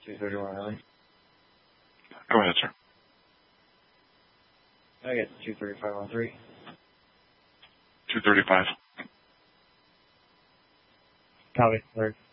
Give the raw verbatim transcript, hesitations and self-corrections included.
two thirty-one Alley. Go ahead, sir. I get two thirty-five one three. two thirty-five. Copy. Third.